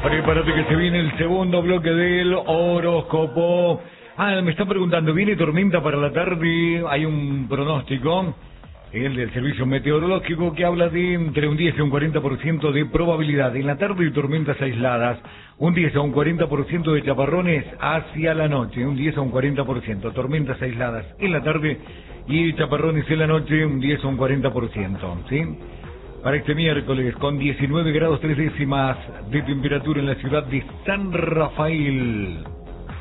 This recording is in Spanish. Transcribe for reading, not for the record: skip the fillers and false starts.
Prepárate que se viene el segundo bloque del horóscopo. Me está preguntando, ¿viene tormenta para la tarde? Hay un pronóstico, el del servicio meteorológico, que habla de entre un 10 y un 40% de probabilidad. En la tarde, tormentas aisladas. Un 10 a un 40% de chaparrones hacia la noche. Un 10 a un 40%. Tormentas aisladas en la tarde y chaparrones en la noche. Un 10 a un 40%. ¿Sí? Para este miércoles, con 19 grados 3 décimas de temperatura en la ciudad de San Rafael.